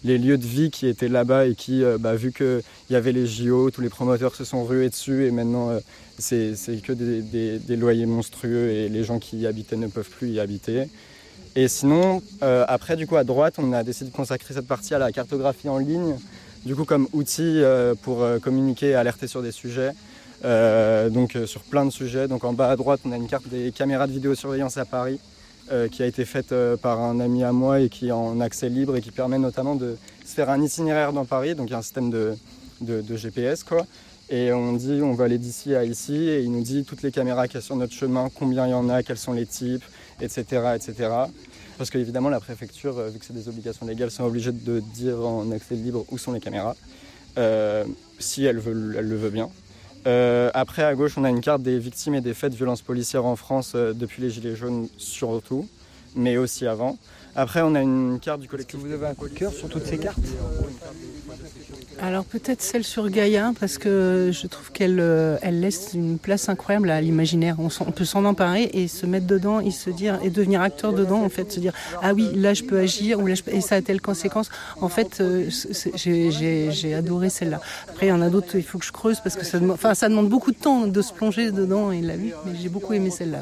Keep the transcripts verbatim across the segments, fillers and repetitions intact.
les lieux de vie qui étaient là-bas et qui, euh, bah, vu qu'il y avait les J O, tous les promoteurs se sont rués dessus et maintenant euh, c'est, c'est que des, des, des loyers monstrueux et les gens qui y habitaient ne peuvent plus y habiter. Et sinon, euh, après, du coup, à droite, on a décidé de consacrer cette partie à la cartographie en ligne, du coup, comme outil euh, pour euh, communiquer et alerter sur des sujets, euh, donc euh, sur plein de sujets. Donc en bas à droite, on a une carte des caméras de vidéosurveillance à Paris, euh, qui a été faite euh, par un ami à moi et qui est en accès libre et qui permet notamment de se faire un itinéraire dans Paris. Donc il y a un système de, de, de G P S, quoi. Et on dit, on va aller d'ici à ici, et il nous dit toutes les caméras qu'il y a sur notre chemin, combien il y en a, quels sont les types, et cetera, et cetera. Parce qu'évidemment, la préfecture, vu que c'est des obligations légales, sont obligées de dire en accès libre où sont les caméras, euh, si elle, veut, elle le veut bien. Euh, après, à gauche, on a une carte des victimes et des faits de violences policières en France euh, depuis les Gilets jaunes surtout, mais aussi avant. Après, on a une carte du collectif. Est-ce que vous avez un coup de cœur sur toutes ces cartes ? Alors peut-être celle sur Gaïa, parce que je trouve qu'elle euh, elle laisse une place incroyable à l'imaginaire. On, on peut s'en emparer et se mettre dedans et se dire et devenir acteur dedans, en fait, se dire ah oui, là je peux agir, ou là je peux, et ça a telle conséquence. En fait, euh, j'ai, j'ai, j'ai adoré celle-là. Après il y en a d'autres, il faut que je creuse parce que ça demande, enfin ça demande beaucoup de temps de se plonger dedans et la vie. Mais j'ai beaucoup aimé celle-là.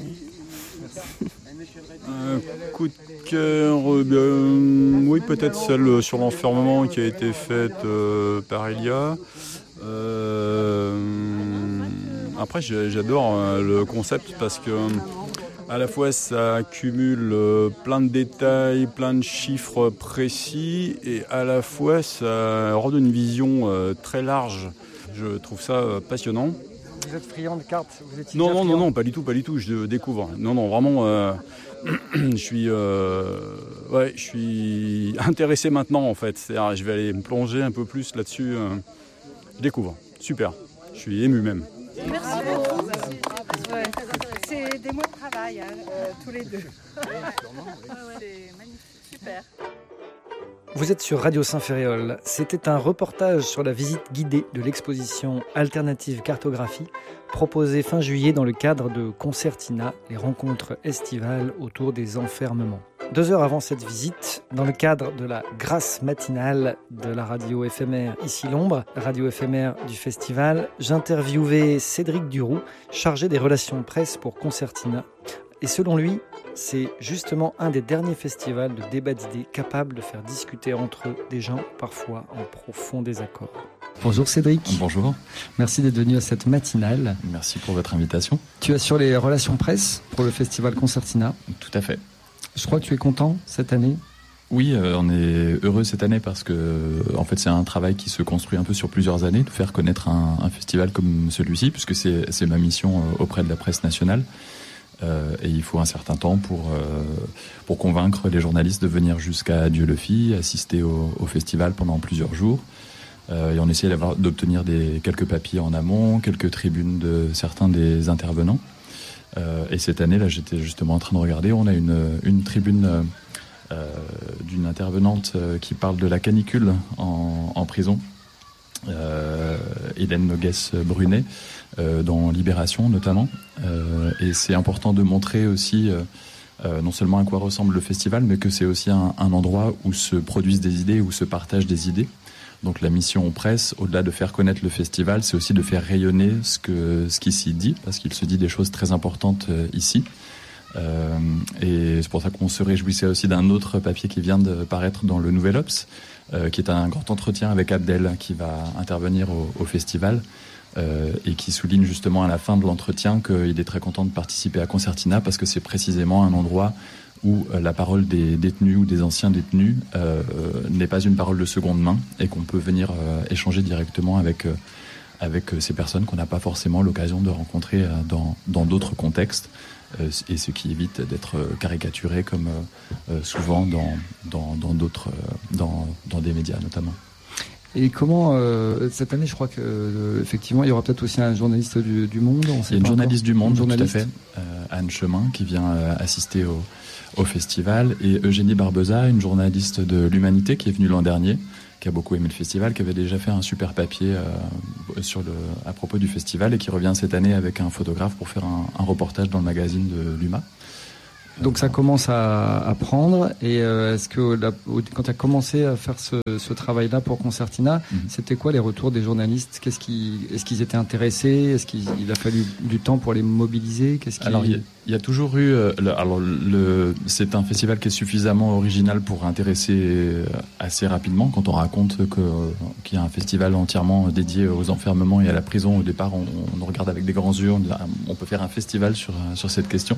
Un coup de cœur, euh, ben, oui, peut-être celle sur l'enfermement qui a été faite euh, par Elia. Euh, après, j'adore euh, le concept parce que à la fois ça accumule euh, plein de détails, plein de chiffres précis, et à la fois ça redonne une vision euh, très large. Je trouve ça euh, passionnant. Vous êtes friand de cartes ? Vous étiez Non, non, friand. non, non, pas du tout, pas du tout. Je découvre. Non, non, vraiment. Euh, je suis, euh, ouais, je suis intéressé maintenant en fait. C'est-à-dire, je vais aller me plonger un peu plus là-dessus. Euh, je découvre. Super. Je suis ému même. Merci beaucoup. Ouais. C'est des mois de travail, hein, euh, tous les deux. C'est magnifique, super. Vous êtes sur Radio Saint-Ferréol. C'était un reportage sur la visite guidée de l'exposition Alternative Cartographie, proposée fin juillet dans le cadre de Concertina, les rencontres estivales autour des enfermements. Deux heures avant cette visite, dans le cadre de la grâce matinale de la radio éphémère Ici l'Ombre, radio éphémère du festival, j'interviewais Cédric Duroux, chargé des relations presse pour Concertina. Et selon lui, c'est justement un des derniers festivals de débat d'idées capable de faire discuter entre eux des gens parfois en profond désaccord. Bonjour Cédric. Bonjour. Merci d'être venu à cette matinale. Merci pour votre invitation. Tu assures les relations presse pour le festival Concertina. Tout à fait. Je crois que tu es content cette année. Oui, euh, on est heureux cette année parce que euh, en fait c'est un travail qui se construit un peu sur plusieurs années, de faire connaître un, un festival comme celui-ci, puisque c'est, c'est ma mission euh, auprès de la presse nationale. Euh, et il faut un certain temps pour euh, pour convaincre les journalistes de venir jusqu'à Dieu-le-Fit, assister au, au festival pendant plusieurs jours. Euh, et on essaie d'avoir, d'obtenir des quelques papiers en amont, quelques tribunes de certains des intervenants. Euh, et cette année, là, j'étais justement en train de regarder. On a une une tribune euh, d'une intervenante qui parle de la canicule en, en prison. Euh, Hélène Noguès-Brunet, euh, dans Libération notamment. Euh, et c'est important de montrer aussi euh, euh, non seulement à quoi ressemble le festival, mais que c'est aussi un, un endroit où se produisent des idées, où se partagent des idées. Donc la mission presse, au-delà de faire connaître le festival, c'est aussi de faire rayonner ce, que, ce qui s'y dit, parce qu'il se dit des choses très importantes euh, ici. Euh, et c'est pour ça qu'on se réjouissait aussi d'un autre papier qui vient de paraître dans le Nouvel Obs, euh, qui est un grand entretien avec Abdel qui va intervenir au, au festival euh, et qui souligne justement à la fin de l'entretien qu'il est très content de participer à Concertina parce que c'est précisément un endroit où euh, la parole des détenus ou des anciens détenus euh, n'est pas une parole de seconde main et qu'on peut venir euh, échanger directement avec, euh, avec ces personnes qu'on n'a pas forcément l'occasion de rencontrer euh, dans, dans d'autres contextes. Et ce qui évite d'être caricaturé comme euh, souvent dans, dans, dans d'autres, dans, dans des médias notamment. Et comment, euh, cette année, je crois que euh, effectivement, il y aura peut-être aussi un journaliste du, du Monde. On sait il y a une journaliste encore. du Monde, journaliste. tout à fait, euh, Anne Chemin, qui vient euh, assister au, au festival, et Eugénie Barbeza, une journaliste de l'Humanité qui est venue l'an dernier, qui a beaucoup aimé le festival, qui avait déjà fait un super papier euh, sur le, à propos du festival et qui revient cette année avec un photographe pour faire un, un reportage dans le magazine de l'U M A. Donc ça commence à, à prendre. Et euh, est-ce que la, quand tu as commencé à faire ce, ce travail-là pour Concertina, mm-hmm. c'était quoi les retours des journalistes? Qu'est-ce qui, est-ce qu'ils étaient intéressés? Est-ce qu'il il a fallu du temps pour les mobiliser? Qu'est-ce qui... Alors il y, y a toujours eu. Euh, le, alors le, c'est un festival qui est suffisamment original pour intéresser assez rapidement. Quand on raconte que, euh, qu'il y a un festival entièrement dédié aux enfermements et à la prison, au départ, on, on nous regarde avec des grands yeux. On dit, ah, on peut faire un festival sur sur cette question.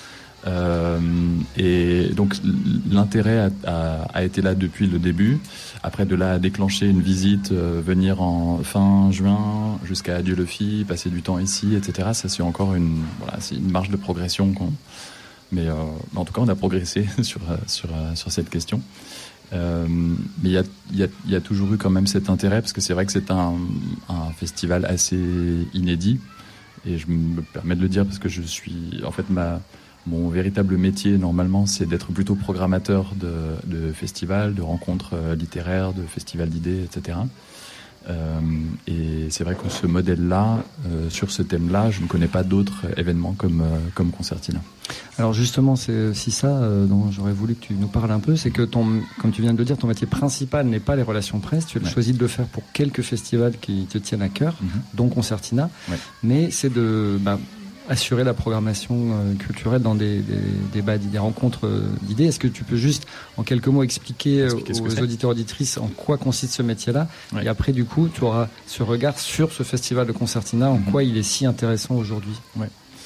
Euh, et donc l'intérêt a, a, a été là depuis le début. Après de là à déclencher une visite, euh, venir en fin juin jusqu'à Adieu le Fi, passer du temps ici, et cetera. Ça c'est encore une, voilà, c'est une marge de progression. Qu'on... Mais euh, en tout cas, on a progressé sur sur sur cette question. Euh, mais il y a il y a il y a toujours eu quand même cet intérêt parce que c'est vrai que c'est un un festival assez inédit. Et je me permets de le dire parce que je suis en fait ma Mon véritable métier, normalement, c'est d'être plutôt programmateur de, de festivals, de rencontres littéraires, de festivals d'idées, et cetera. Euh, et c'est vrai que ce modèle-là, euh, sur ce thème-là, je ne connais pas d'autres événements comme, euh, comme Concertina. Alors justement, c'est aussi ça euh, dont j'aurais voulu que tu nous parles un peu, c'est que, ton, comme tu viens de le dire, ton métier principal n'est pas les relations presse, tu as ouais. choisi de le faire pour quelques festivals qui te tiennent à cœur, mm-hmm. dont Concertina, ouais. mais c'est de... Bah, assurer la programmation euh, culturelle dans des, des, des, des, des rencontres euh, d'idées. Est-ce que tu peux juste, en quelques mots, expliquer, expliquer aux auditeurs auditrices en quoi consiste ce métier-là? Oui. Et après, du coup, tu auras ce regard sur ce festival de Concertina, en mm-hmm. quoi il est si intéressant aujourd'hui. Oui.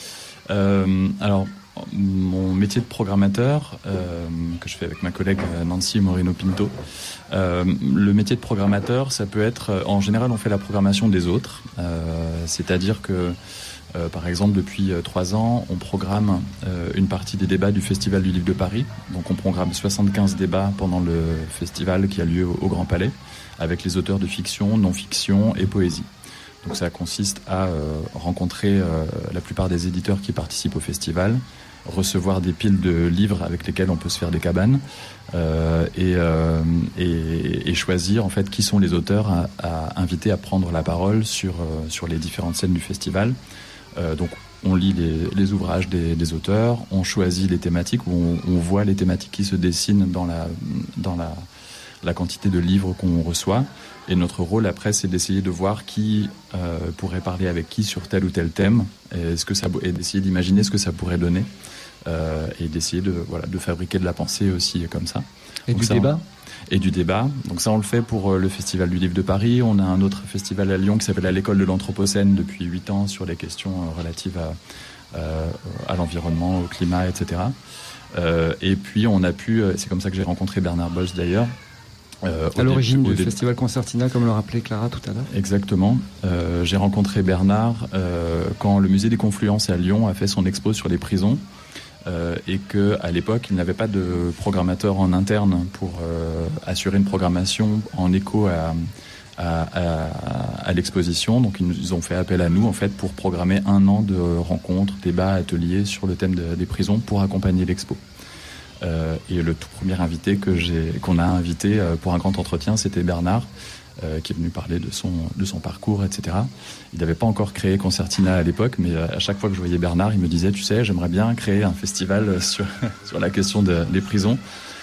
Euh, alors, mon métier de programmateur, euh, que je fais avec ma collègue Nancy Moreno-Pinto, euh, le métier de programmateur, ça peut être... En général, on fait la programmation des autres. Euh, c'est-à-dire que Euh, par exemple, depuis euh, trois ans, on programme euh, une partie des débats du Festival du Livre de Paris. Donc on programme soixante-quinze débats pendant le festival qui a lieu au, au Grand Palais, avec les auteurs de fiction, non-fiction et poésie. Donc ça consiste à euh, rencontrer euh, la plupart des éditeurs qui participent au festival, recevoir des piles de livres avec lesquels on peut se faire des cabanes euh, et, euh, et, et choisir en fait qui sont les auteurs à, à inviter à prendre la parole sur, euh, sur les différentes scènes du festival. Euh, donc on lit les, les ouvrages des, des auteurs, on choisit les thématiques, on, on voit les thématiques qui se dessinent dans la, dans la, la quantité de livres qu'on reçoit. Et notre rôle après, c'est d'essayer de voir qui euh, pourrait parler avec qui sur tel ou tel thème, et, est-ce que ça, et d'essayer d'imaginer ce que ça pourrait donner, euh, et d'essayer de, voilà, de fabriquer de la pensée aussi comme ça. Et donc du ça, débat on... Et du débat. Donc ça, on le fait pour le Festival du Livre de Paris. On a un autre festival à Lyon qui s'appelle à l'École de l'Anthropocène depuis huit ans sur les questions relatives à, euh, à l'environnement, au climat, et cetera. Euh, et puis on a pu, c'est comme ça que j'ai rencontré Bernard Bolz d'ailleurs. Euh, à l'origine début, du début. Festival Concertina, comme le rappelait Clara tout à l'heure. Exactement. Euh, j'ai rencontré Bernard euh, quand le Musée des Confluences à Lyon a fait son expo sur les prisons. Euh, et qu'à l'époque, il n'avait pas de programmateur en interne pour euh, assurer une programmation en écho à, à, à, à l'exposition. Donc ils nous ont fait appel à nous en fait pour programmer un an de rencontres, débats, ateliers sur le thème de, des prisons pour accompagner l'expo. Euh, et le tout premier invité que j'ai, qu'on a invité euh, pour un grand entretien, c'était Bernard, euh, qui est venu parler de son, de son parcours, et cetera. Il n'avait pas encore créé Concertina à l'époque, mais à chaque fois que je voyais Bernard, il me disait, tu sais, j'aimerais bien créer un festival sur, sur la question de, des prisons.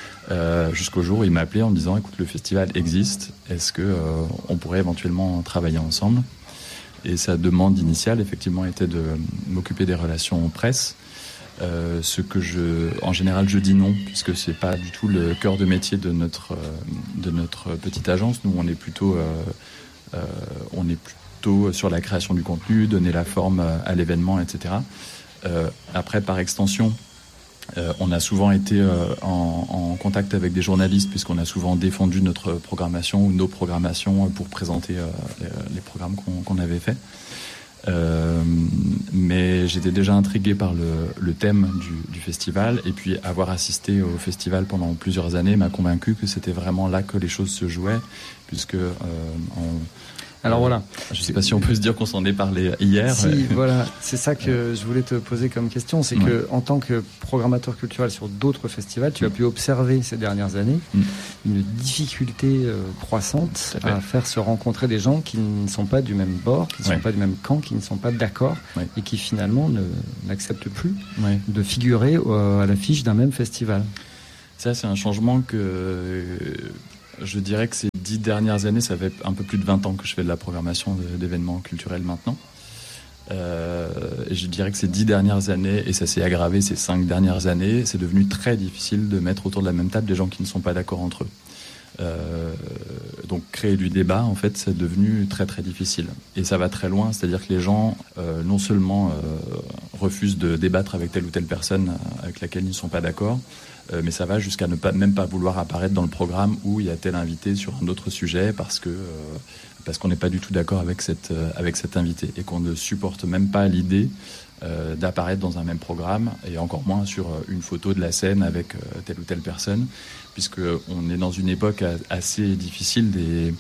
Euh, jusqu'au jour où il m'a appelé en me disant, écoute, le festival existe, est-ce que euh, on pourrait éventuellement travailler ensemble? Et sa demande initiale, effectivement, était de m'occuper des relations presse. Euh, ce que je, en général, je dis non, puisque c'est pas du tout le cœur de métier de notre, de notre petite agence. Nous, on est plutôt, euh, euh, on est plutôt sur la création du contenu, donner la forme à l'événement, et cetera. Euh, après, par extension, euh, on a souvent été euh, en, en contact avec des journalistes, puisqu'on a souvent défendu notre programmation ou nos programmations pour présenter euh, les, les programmes qu'on, qu'on avait faits. Euh, mais j'étais déjà intrigué par le, le thème du, du festival, et puis avoir assisté au festival pendant plusieurs années m'a convaincu que c'était vraiment là que les choses se jouaient, puisque euh, on, Alors voilà. Je ne sais pas si on peut se dire qu'on s'en est parlé hier. Si, voilà, c'est ça que je voulais te poser comme question, c'est ouais. que en tant que programmateur culturel sur d'autres festivals, tu as pu observer ces dernières années mm. une difficulté euh, croissante à faire se rencontrer des gens qui ne sont pas du même bord, qui ne ouais. sont pas du même camp, qui ne sont pas d'accord ouais. et qui finalement ne, n'acceptent plus ouais. de figurer euh, à l'affiche d'un même festival. Ça, c'est un changement que euh, je dirais que ces dix dernières années, ça fait un peu plus de vingt ans que je fais de la programmation de, d'événements culturels maintenant. Euh, et je dirais que ces dix dernières années, et ça s'est aggravé ces cinq dernières années, c'est devenu très difficile de mettre autour de la même table des gens qui ne sont pas d'accord entre eux. Euh, donc créer du débat, en fait, c'est devenu très très difficile. Et ça va très loin, c'est-à-dire que les gens, euh, non seulement euh, refusent de débattre avec telle ou telle personne avec laquelle ils ne sont pas d'accord, euh, mais ça va jusqu'à ne pas, même pas vouloir apparaître dans le programme où il y a tel invité sur un autre sujet parce que euh, parce qu'on n'est pas du tout d'accord avec cette euh, avec cet invité et qu'on ne supporte même pas l'idée euh, d'apparaître dans un même programme et encore moins sur une photo de la scène avec euh, telle ou telle personne, puisqu'on est dans une époque assez difficile des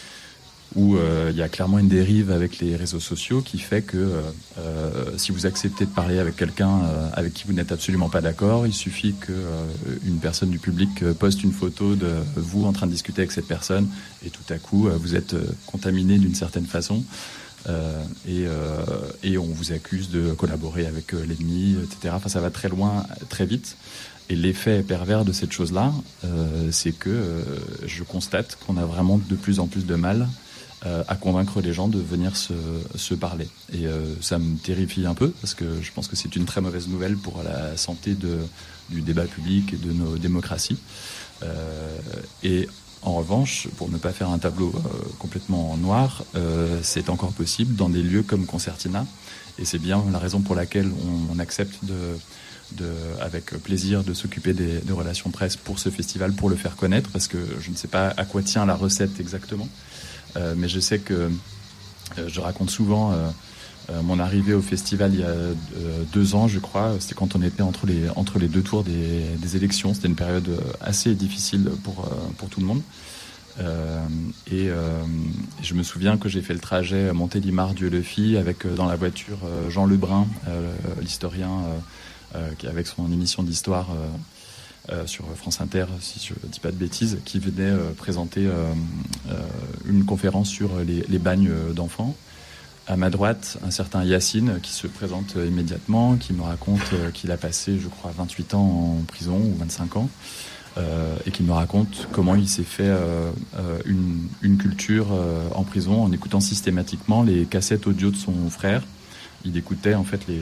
où euh, il y a clairement une dérive avec les réseaux sociaux qui fait que euh, si vous acceptez de parler avec quelqu'un euh, avec qui vous n'êtes absolument pas d'accord, il suffit que euh, une personne du public poste une photo de vous en train de discuter avec cette personne et tout à coup euh, vous êtes contaminé d'une certaine façon euh, et, euh, et on vous accuse de collaborer avec euh, l'ennemi, et cetera. Enfin, ça va très loin, très vite. Et l'effet pervers de cette chose-là, euh, c'est que euh, je constate qu'on a vraiment de plus en plus de mal euh, à convaincre les gens de venir se, se parler. Et euh, ça me terrifie un peu, parce que je pense que c'est une très mauvaise nouvelle pour la santé de, du débat public et de nos démocraties. Euh, et en revanche, pour ne pas faire un tableau euh, complètement noir, euh, c'est encore possible dans des lieux comme Concertina. Et c'est bien la raison pour laquelle on, on accepte de... De, avec plaisir de s'occuper des, des relations presse pour ce festival, pour le faire connaître, parce que je ne sais pas à quoi tient la recette exactement, euh, mais je sais que euh, je raconte souvent euh, euh, mon arrivée au festival il y a euh, deux ans, je crois. C'était quand on était entre les, entre les deux tours des, des élections. C'était une période assez difficile pour, euh, pour tout le monde. Euh, et euh, je me souviens que j'ai fait le trajet Montélimar-Dieu-le-Fit avec euh, dans la voiture euh, Jean Lebrun, euh, l'historien euh, Euh, qui avec son émission d'histoire euh, euh, sur France Inter, si je ne dis pas de bêtises, qui venait euh, présenter euh, euh, une conférence sur les, les bagnes d'enfants. À ma droite, un certain Yacine qui se présente immédiatement, qui me raconte euh, qu'il a passé, je crois, vingt-huit ans en prison, ou vingt-cinq ans, euh, et qui me raconte comment il s'est fait euh, euh, une, une culture euh, en prison en écoutant systématiquement les cassettes audio de son frère. Il écoutait en fait les.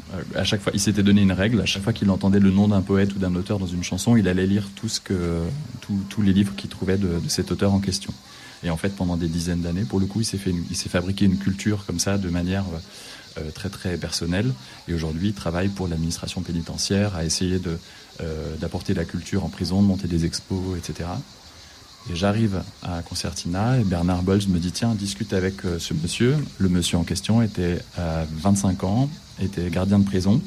À chaque fois, il s'était donné une règle. À chaque fois qu'il entendait le nom d'un poète ou d'un auteur dans une chanson, il allait lire tout ce que, tout, tous les livres qu'il trouvait de, de cet auteur en question. Et en fait, pendant des dizaines d'années, pour le coup, il s'est fait, une, il s'est fabriqué une culture comme ça, de manière euh, très très personnelle. Et aujourd'hui, il travaille pour l'administration pénitentiaire à essayer de euh, d'apporter la culture en prison, de monter des expos, et cetera. Et j'arrive à Concertina et Bernard Bolz me dit « Tiens, discute avec euh, ce monsieur ». Le monsieur en question était à vingt-cinq ans, était gardien de prison.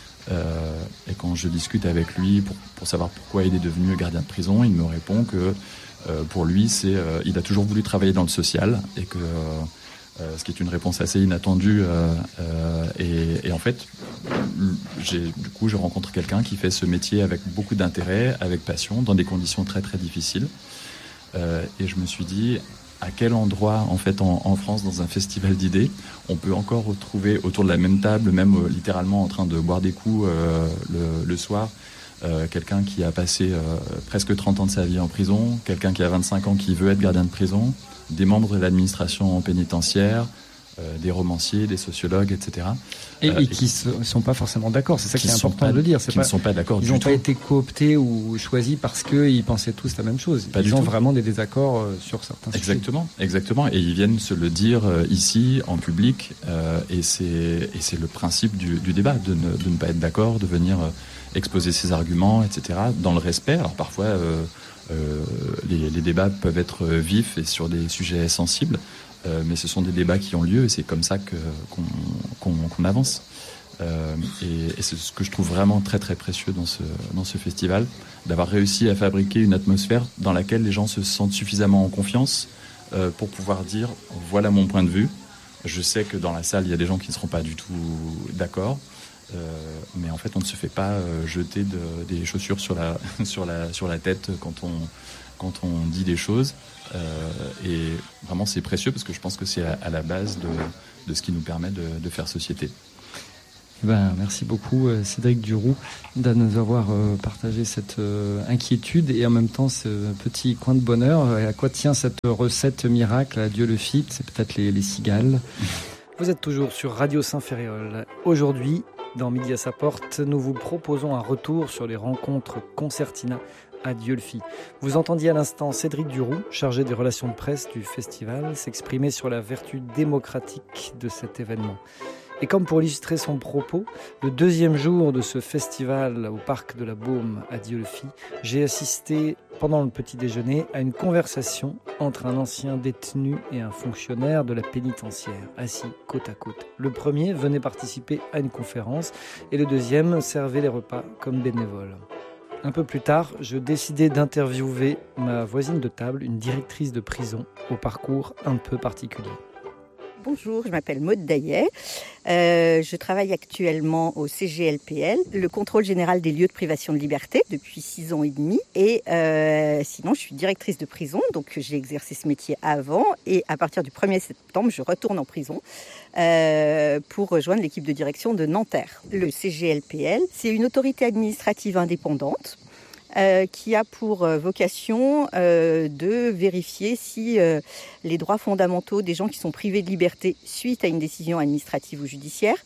Euh, et quand je discute avec lui pour, pour savoir pourquoi il est devenu gardien de prison, il me répond que euh, pour lui, c'est, euh, il a toujours voulu travailler dans le social et que... Euh, ce qui est une réponse assez inattendue euh, euh, et, et en fait j'ai, du coup je rencontre quelqu'un qui fait ce métier avec beaucoup d'intérêt, avec passion, dans des conditions très très difficiles euh, et je me suis dit à quel endroit en fait en, en France dans un festival d'idées on peut encore retrouver autour de la même table, même euh, littéralement en train de boire des coups euh, le, le soir euh, quelqu'un qui a passé euh, presque trente ans de sa vie en prison, quelqu'un qui a vingt-cinq ans qui veut être gardien de prison, des membres de l'administration pénitentiaire, euh, des romanciers, des sociologues, et cetera. Et, euh, et qui ne sont pas forcément d'accord, c'est ça qui est important pas, de le dire. C'est qui pas, ne sont pas d'accord du tout. Ils n'ont pas tout. été cooptés ou choisis parce qu'ils pensaient tous la même chose. Pas ils ont tout. Vraiment des désaccords euh, sur certains exactement, sujets. Exactement, et ils viennent se le dire euh, ici, en public, euh, et, c'est, et c'est le principe du, du débat, de ne, de ne pas être d'accord, de venir euh, exposer ses arguments, et cetera, dans le respect. Alors parfois... Euh, Euh, les, les débats peuvent être vifs et sur des sujets sensibles, euh, mais ce sont des débats qui ont lieu et c'est comme ça que, qu'on, qu'on, qu'on avance. Euh, et, et c'est ce que je trouve vraiment très très précieux dans ce, dans ce festival, d'avoir réussi à fabriquer une atmosphère dans laquelle les gens se sentent suffisamment en confiance euh, pour pouvoir dire voilà mon point de vue. Je sais que dans la salle, il y a des gens qui ne seront pas du tout d'accord. Euh, mais en fait, on ne se fait pas euh, jeter de, des chaussures sur la, sur la, sur la tête quand on, quand on dit des choses. Euh, et vraiment, c'est précieux parce que je pense que c'est à, à la base de, de ce qui nous permet de, de faire société. Ben, merci beaucoup Cédric Duroux de nous avoir euh, partagé cette euh, inquiétude et en même temps ce petit coin de bonheur. Et à quoi tient cette recette miracle? À Dieu le fit, c'est peut-être les, les cigales. Vous êtes toujours sur Radio Saint-Ferréol. Aujourd'hui, dans Midi à sa porte, nous vous proposons un retour sur les rencontres Concertina à Dieulefit. Vous entendiez à l'instant Cédric Duroux, chargé des relations de presse du festival, s'exprimer sur la vertu démocratique de cet événement. Et comme pour illustrer son propos, le deuxième jour de ce festival au parc de la Baume à Dieulefit, j'ai assisté pendant le petit déjeuner à une conversation entre un ancien détenu et un fonctionnaire de la pénitentiaire, assis côte à côte. Le premier venait participer à une conférence et le deuxième servait les repas comme bénévole. Un peu plus tard, je décidai d'interviewer ma voisine de table, une directrice de prison, au parcours un peu particulier. Bonjour, je m'appelle Maude Daillet. Euh, je travaille actuellement au C G L P L, le contrôle général des lieux de privation de liberté, depuis six ans et demi. Et euh, sinon, je suis directrice de prison, donc j'ai exercé ce métier avant. Et à partir du premier septembre, je retourne en prison euh, pour rejoindre l'équipe de direction de Nanterre. Le C G L P L, c'est une autorité administrative indépendante. Euh, qui a pour euh, vocation euh, de vérifier si euh, les droits fondamentaux des gens qui sont privés de liberté suite à une décision administrative ou judiciaire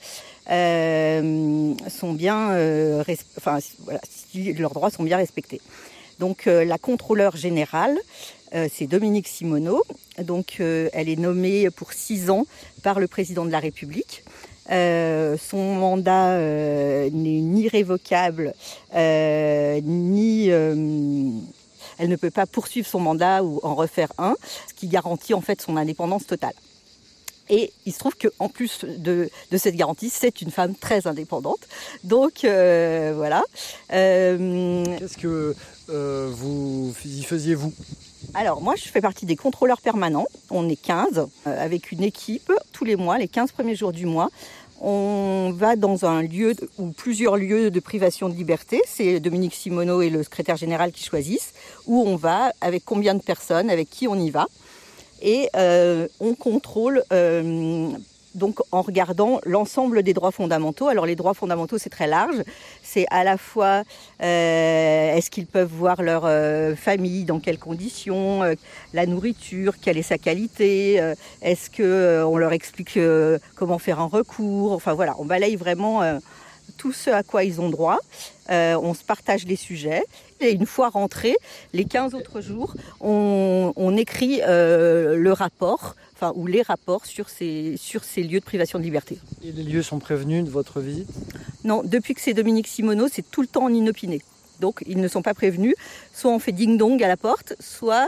euh, sont bien, euh, res- enfin, voilà, si leurs droits sont bien respectés. Donc euh, la contrôleure générale, euh, c'est Dominique Simoneau. Donc euh, elle est nommée pour six ans par le président de la République. Euh, son mandat euh, n'est ni révocable, euh, ni euh, elle ne peut pas poursuivre son mandat ou en refaire un, ce qui garantit en fait son indépendance totale. Et il se trouve qu'en plus de, de cette garantie, c'est une femme très indépendante. Donc euh, voilà. Euh, Qu'est-ce que euh, vous y faisiez vous ? Alors moi, je fais partie des contrôleurs permanents. On est quinze, euh, avec une équipe. Tous les mois, les quinze premiers jours du mois, on va dans un lieu ou plusieurs lieux de privation de liberté. C'est Dominique Simoneau et le secrétaire général qui choisissent. Où on va, avec combien de personnes, avec qui on y va. Et euh, on contrôle euh, donc en regardant l'ensemble des droits fondamentaux. Alors les droits fondamentaux, c'est très large. C'est à la fois euh, est-ce qu'ils peuvent voir leur euh, famille, dans quelles conditions, euh, la nourriture, quelle est sa qualité, euh, est-ce que euh, on leur explique euh, comment faire un recours. Enfin voilà, on balaye vraiment euh, tout ce à quoi ils ont droit. Euh, on se partage les sujets. Et une fois rentrés, les quinze autres jours, on, on écrit euh, le rapport, enfin ou les rapports sur ces, sur ces lieux de privation de liberté. Et les lieux sont prévenus de votre visite ? Non, depuis que c'est Dominique Simoneau, c'est tout le temps en inopiné. Donc ils ne sont pas prévenus. Soit on fait ding-dong à la porte, soit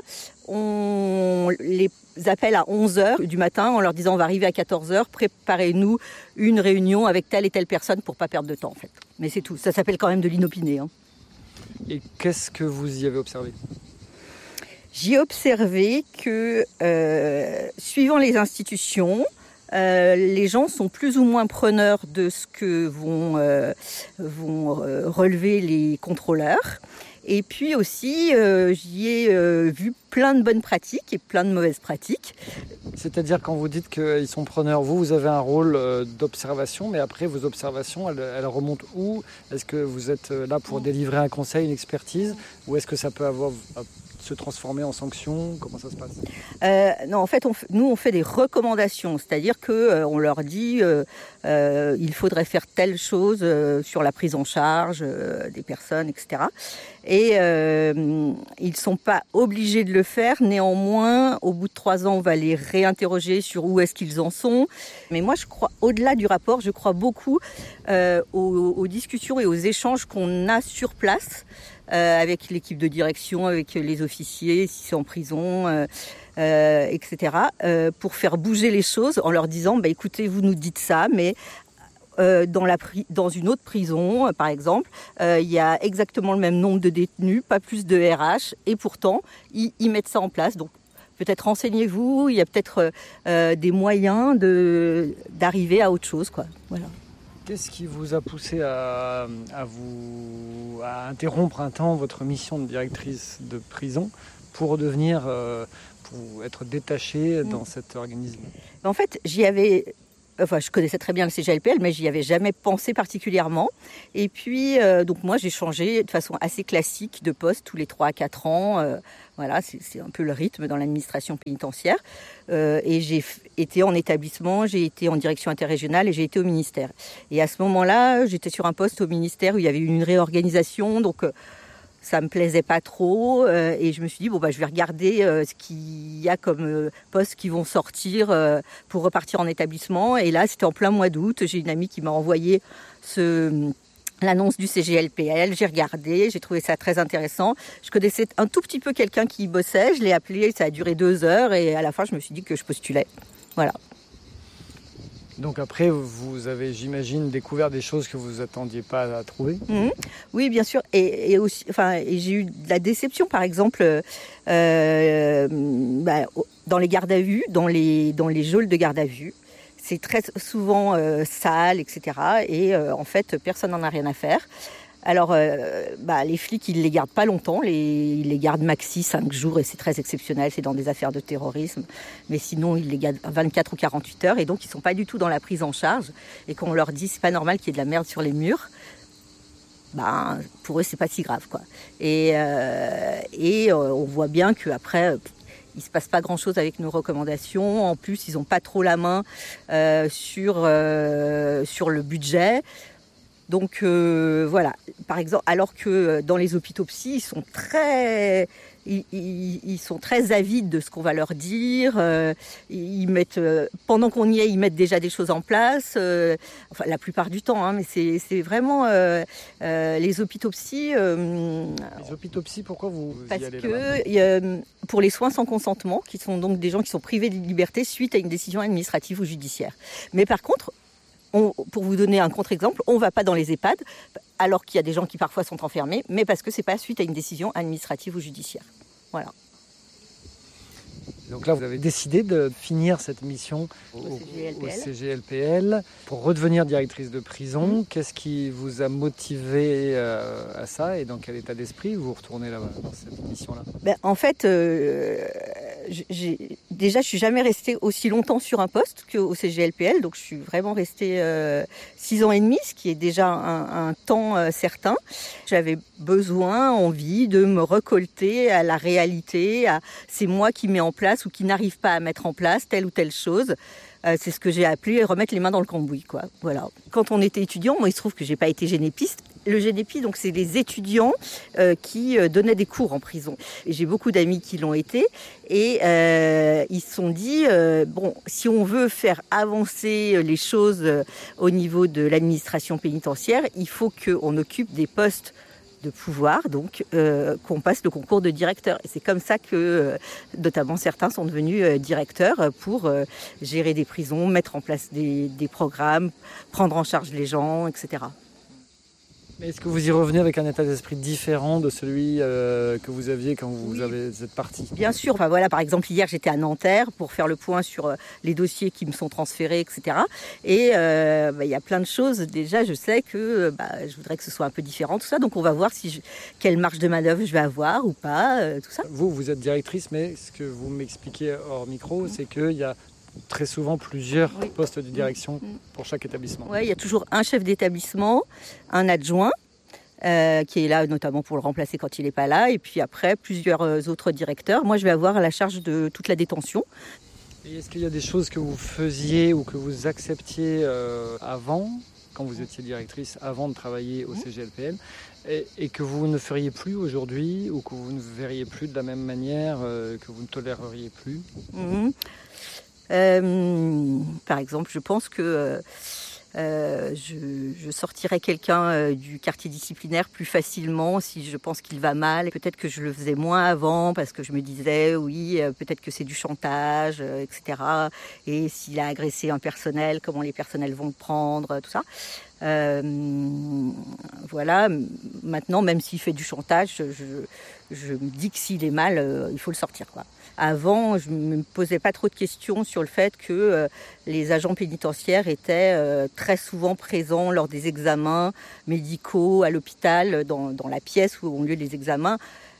on les appelle à onze heures du matin en leur disant on va arriver à quatorze heures, préparez-nous une réunion avec telle et telle personne pour ne pas perdre de temps en fait. Mais c'est tout, ça s'appelle quand même de l'inopiné. Hein. Et qu'est-ce que vous y avez observé ? J'y ai observé que, euh, suivant les institutions, euh, les gens sont plus ou moins preneurs de ce que vont, euh, vont euh, relever les contrôleurs. Et puis aussi, euh, j'y ai euh, vu plein de bonnes pratiques et plein de mauvaises pratiques. C'est-à-dire quand vous dites qu'ils sont preneurs, vous, vous avez un rôle d'observation, mais après vos observations, elles, elles remontent où ? Est-ce que vous êtes là pour délivrer un conseil, une expertise, ou est-ce que ça peut avoir, se transformer en sanction ? Comment ça se passe ? euh, Non, en fait, on, nous, on fait des recommandations, c'est-à-dire qu'on euh, leur dit euh, euh, il faudrait faire telle chose euh, sur la prise en charge euh, des personnes, et cetera. Et euh, ils ne sont pas obligés de le faire. Néanmoins, au bout de trois ans, on va les réinterroger sur où est-ce qu'ils en sont. Mais moi, je crois, au-delà du rapport, je crois beaucoup euh, aux, aux discussions et aux échanges qu'on a sur place euh, avec l'équipe de direction, avec les officiers, si c'est en prison, euh, euh, et cetera, euh, pour faire bouger les choses en leur disant bah, « écoutez, vous nous dites ça, mais… » Euh, dans, la pri- dans une autre prison, euh, par exemple, euh, il y a exactement le même nombre de détenus, pas plus de R H, et pourtant, ils, ils mettent ça en place. Donc, peut-être renseignez-vous, il y a peut-être euh, des moyens de, d'arriver à autre chose, quoi. Voilà. Qu'est-ce qui vous a poussé à, à, vous, à interrompre un temps votre mission de directrice de prison pour devenir, euh, pour être détachée dans mmh. cet organisme ? En fait, j'y avais... Enfin, je connaissais très bien le C G L P L, mais j'y avais jamais pensé particulièrement. Et puis, euh, donc moi, j'ai changé de façon assez classique de poste tous les trois à quatre ans. Euh, voilà, c'est, c'est un peu le rythme dans l'administration pénitentiaire. Euh, et j'ai f- été en établissement, j'ai été en direction interrégionale et j'ai été au ministère. Et à ce moment-là, j'étais sur un poste au ministère où il y avait eu une réorganisation, donc... Euh, ça me plaisait pas trop euh, et je me suis dit bon bah je vais regarder euh, ce qu'il y a comme euh, postes qui vont sortir euh, pour repartir en établissement. Et là c'était en plein mois d'août, j'ai une amie qui m'a envoyé ce l'annonce du C G L P L, j'ai regardé, j'ai trouvé ça très intéressant. Je connaissais un tout petit peu quelqu'un qui y bossait, je l'ai appelé, ça a duré deux heures et à la fin je me suis dit que je postulais. Voilà. Donc après, vous avez, j'imagine, découvert des choses que vous ne attendiez pas à trouver. Mmh. Oui, bien sûr. Et, et aussi, enfin, et j'ai eu de la déception, par exemple, euh, bah, dans les gardes à vue, dans les, dans les geôles de garde à vue. C'est très souvent euh, sale, et cetera. Et euh, en fait, personne n'en a rien à faire. Alors, euh, bah, les flics, ils les gardent pas longtemps. Les, ils les gardent maxi cinq jours et c'est très exceptionnel. C'est dans des affaires de terrorisme. Mais sinon, ils les gardent vingt-quatre ou quarante-huit heures. Et donc, ils sont pas du tout dans la prise en charge. Et quand on leur dit, c'est pas normal qu'il y ait de la merde sur les murs, bah, pour eux, c'est pas si grave, quoi. Et, euh, et euh, on voit bien qu'après, il se passe pas grand-chose avec nos recommandations. En plus, ils ont pas trop la main euh, sur, euh, sur le budget. Donc euh, voilà, par exemple, alors que dans les hôpitaux psy, ils sont très, ils, ils, ils sont très avides de ce qu'on va leur dire. Euh, ils mettent, euh, pendant qu'on y est, ils mettent déjà des choses en place. Euh, enfin, la plupart du temps, hein, mais c'est, c'est vraiment euh, euh, les hôpitaux psy. Euh, les hôpitaux psy, pourquoi vous, vous parce y allez que là-bas ? Pour les soins sans consentement, qui sont donc des gens qui sont privés de liberté suite à une décision administrative ou judiciaire. Mais par contre, On, pour vous donner un contre-exemple, on ne va pas dans les EHPAD, alors qu'il y a des gens qui parfois sont enfermés, mais parce que ce n'est pas suite à une décision administrative ou judiciaire. Voilà. Donc là, vous avez décidé de finir cette mission au, au, au C G L P L pour redevenir directrice de prison. Mmh. Qu'est-ce qui vous a motivé euh, à ça et dans quel état d'esprit vous retournez là dans cette mission-là ? Ben, en fait, euh, j'ai, déjà, je ne suis jamais restée aussi longtemps sur un poste qu'au C G L P L. Donc, je suis vraiment restée euh, six ans et demi, ce qui est déjà un, un temps euh, certain. J'avais besoin, envie de me recolter à la réalité. À, c'est moi qui mets en place ou qui n'arrive pas à mettre en place telle ou telle chose. Euh, c'est ce que j'ai appelé remettre les mains dans le cambouis, quoi. Voilà. Quand on était étudiant, moi, il se trouve que j'ai pas été génépiste. Le Génépi, donc, c'est les étudiants euh, qui euh, donnaient des cours en prison. Et j'ai beaucoup d'amis qui l'ont été. Et euh, ils se sont dit, euh, bon, si on veut faire avancer les choses euh, au niveau de l'administration pénitentiaire, il faut qu'on occupe des postes de pouvoir, donc euh, qu'on passe le concours de directeur. Et c'est comme ça que, euh, notamment, certains sont devenus euh, directeurs pour euh, gérer des prisons, mettre en place des, des programmes, prendre en charge les gens, et cetera. Est-ce que vous y revenez avec un état d'esprit différent de celui euh, que vous aviez quand vous oui. avez cette partie ? Bien sûr. Enfin, voilà, par exemple, hier, j'étais à Nanterre pour faire le point sur euh, les dossiers qui me sont transférés, et cetera. Et euh, bah, y a plein de choses. Déjà, je sais que bah, je voudrais que ce soit un peu différent, tout ça. Donc, on va voir si je, quelle marge de manœuvre je vais avoir ou pas, euh, tout ça. Vous, vous êtes directrice, mais ce que vous m'expliquez hors micro, mmh. c'est qu'il y a très souvent plusieurs oui. postes de direction mmh. pour chaque établissement. Oui, il y a toujours un chef d'établissement, un adjoint, euh, qui est là notamment pour le remplacer quand il n'est pas là, et puis après plusieurs autres directeurs. Moi, je vais avoir la charge de toute la détention. Et est-ce qu'il y a des choses que vous faisiez ou que vous acceptiez euh, avant, quand vous étiez directrice, avant de travailler au C G L P L, et, et que vous ne feriez plus aujourd'hui, ou que vous ne verriez plus de la même manière, euh, que vous ne toléreriez plus ? Mmh. Euh, par exemple, je pense que euh, euh, je, je sortirais quelqu'un euh, du quartier disciplinaire plus facilement si je pense qu'il va mal. Et peut-être que je le faisais moins avant parce que je me disais, oui, euh, peut-être que c'est du chantage, euh, et cetera. Et s'il a agressé un personnel, comment les personnels vont le prendre, tout ça. Euh, voilà. Maintenant, même s'il fait du chantage, je, je me dis que s'il est mal, euh, il faut le sortir, quoi. avant, je ne me posais pas trop de questions sur le fait que euh, les agents pénitentiaires étaient euh, très souvent présents lors des examens médicaux à l'hôpital, dans, dans la pièce où ont lieu les examens.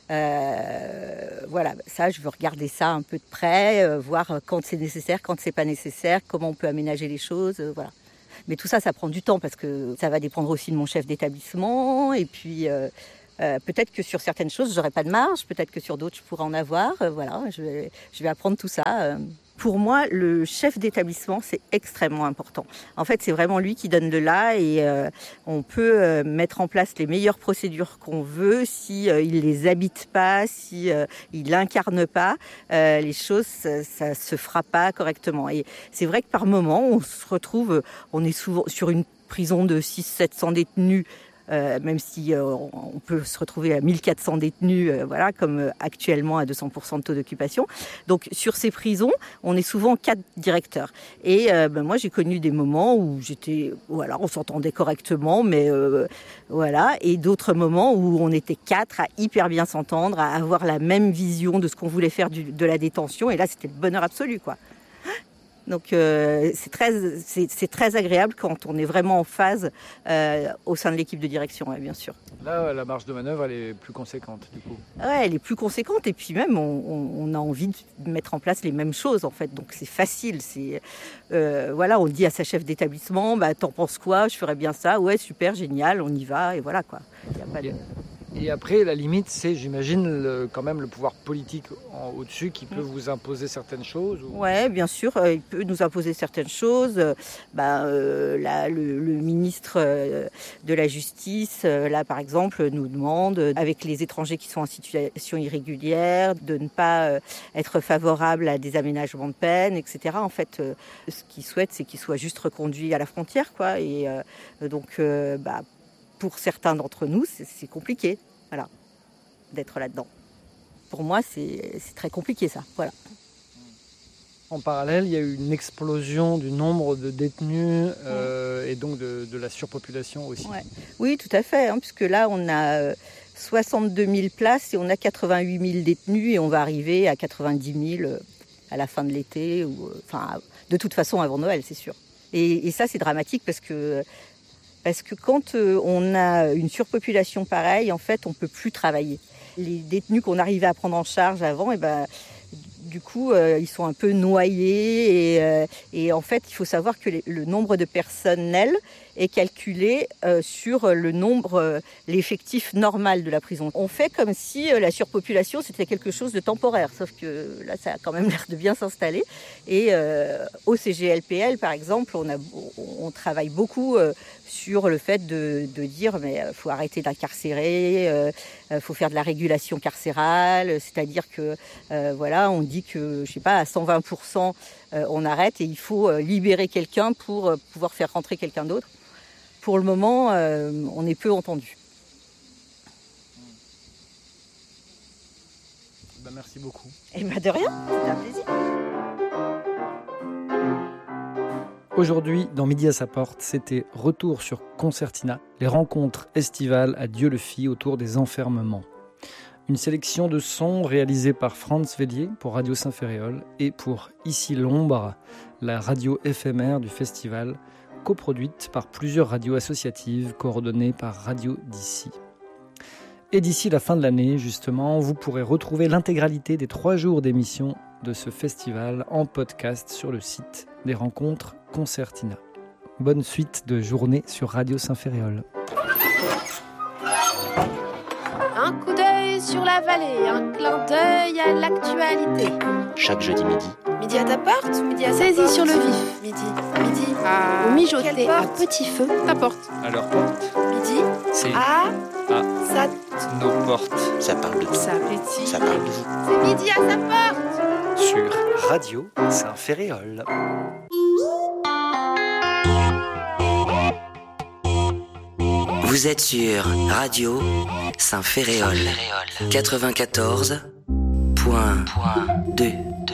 Euh, voilà, ça, je veux regarder ça un peu de près, euh, voir quand c'est nécessaire, quand c'est pas nécessaire, comment on peut aménager les choses, euh, voilà. Mais tout ça, ça prend du temps parce que ça va dépendre aussi de mon chef d'établissement. Et puis, euh, euh, peut-être que sur certaines choses, j'aurai pas de marge. Peut-être que sur d'autres, je pourrai en avoir. Euh, voilà, je vais, je vais apprendre tout ça. Euh. Pour moi, le chef d'établissement, c'est extrêmement important. En fait, c'est vraiment lui qui donne le là et euh, on peut euh, mettre en place les meilleures procédures qu'on veut. Si euh, il les habite pas, si euh, il l'incarne pas, euh, les choses, ça, ça se fera pas correctement. Et c'est vrai que par moment, on se retrouve, on est souvent sur une prison de six cents à sept cents détenus. Euh, même si euh, on peut se retrouver à mille quatre cents détenus, euh, voilà, comme euh, actuellement à deux cents pour cent de taux d'occupation. Donc sur ces prisons, on est souvent quatre directeurs. Et euh, ben, moi, j'ai connu des moments où j'étais, voilà, on s'entendait correctement, mais euh, voilà, et d'autres moments où on était quatre à hyper bien s'entendre, à avoir la même vision de ce qu'on voulait faire du, de la détention. Et là, c'était le bonheur absolu, quoi. Donc euh, c'est très, c'est, c'est très agréable quand on est vraiment en phase euh, au sein de l'équipe de direction, ouais, bien sûr. Là, la marge de manœuvre, elle est plus conséquente, du coup. Ouais, elle est plus conséquente et puis même, on, on, on a envie de mettre en place les mêmes choses, en fait. Donc c'est facile. C'est, euh, voilà, on dit à sa chef d'établissement, bah, t'en penses quoi ? Je ferais bien ça. Ouais, super, génial, on y va et voilà, quoi. Y a pas de... Et après, la limite, c'est, j'imagine, le, quand même le pouvoir politique en, au-dessus qui peut mmh. vous imposer certaines choses ou... Oui, bien sûr, euh, il peut nous imposer certaines choses. Euh, bah, euh, là, le, le ministre euh, de la Justice, euh, là, par exemple, nous demande, euh, avec les étrangers qui sont en situation irrégulière, de ne pas euh, être favorable à des aménagements de peine, et cetera. En fait, euh, ce qu'il souhaite, c'est qu'ils soient juste reconduits à la frontière, quoi. Et euh, donc, euh, bah, pour certains d'entre nous, c'est, c'est compliqué, voilà, d'être là-dedans. Pour moi, c'est, c'est très compliqué, ça, voilà. En parallèle, il y a eu une explosion du nombre de détenus euh, et donc de, de la surpopulation aussi. Ouais. Oui, tout à fait, hein, puisque là, on a soixante-deux mille places et on a quatre-vingt-huit mille détenus et on va arriver à quatre-vingt-dix mille à la fin de l'été, ou, enfin, de toute façon avant Noël, c'est sûr. Et, et ça, c'est dramatique parce que Parce que quand on a une surpopulation pareille, en fait, on ne peut plus travailler. Les détenus qu'on arrivait à prendre en charge avant, eh ben, du coup, euh, ils sont un peu noyés. Et, euh, et en fait, il faut savoir que les, le nombre de personnel est calculé euh, sur le nombre, euh, l'effectif normal de la prison. On fait comme si euh, la surpopulation, c'était quelque chose de temporaire. Sauf que là, ça a quand même l'air de bien s'installer. Et euh, au C G L P L, par exemple, on, a, on travaille beaucoup euh, sur le fait de, de dire mais euh, faut arrêter d'incarcérer, euh, euh, faut faire de la régulation carcérale, c'est-à-dire que euh, voilà, on dit que je sais pas à cent vingt pour cent euh, on arrête et il faut euh, libérer quelqu'un pour euh, pouvoir faire rentrer quelqu'un d'autre. Pour le moment, euh, on est peu entendu. Ben, merci beaucoup. Et ben de rien, c'est un plaisir. Aujourd'hui, dans Midi à sa porte, c'était Retour sur Concertina, les rencontres estivales à Dieu-le-Fit autour des enfermements. Une sélection de sons réalisée par Franz Vélier pour Radio Saint-Ferréol et pour Ici l'Ombre, la radio éphémère du festival, coproduite par plusieurs radios associatives coordonnées par Radio d'ici. Et d'ici la fin de l'année, justement, vous pourrez retrouver l'intégralité des trois jours d'émission de ce festival en podcast sur le site des rencontres Concertina. Bonne suite de journée sur Radio Saint-Ferréol. Un coup d'œil sur la vallée, un clin d'œil à l'actualité. Chaque jeudi midi. Midi à ta porte ou midi à sa porte ? Saisie sur le vif. Midi, midi à... Ou mijoter à petit feu. Ta porte. À leur porte. Midi. C'est à... à... Ça... nos portes. Ça parle de tout. Ça pétille. Ça parle de vous. C'est midi à sa porte. Sur Radio Saint-Ferréol. Vous êtes sur Radio Saint-Ferréol quatre-vingt-quatorze point deux.